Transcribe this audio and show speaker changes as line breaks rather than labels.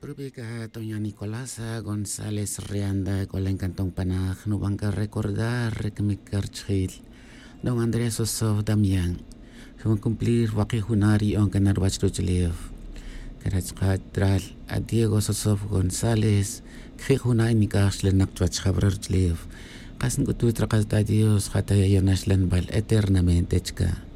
Rubika Doña Nicolasa González Rianda con la encantón panaj no van a recordar que me carchil Don Andrés Osov Damián que van a cumplir waki hunari on ganar wachruchlev Karachkatral a Diego Sosov González que hunay ni kashlen nakchwachhabrarchlev Kasin kututra kasta Dios hataya yonashlen bal eternamente chka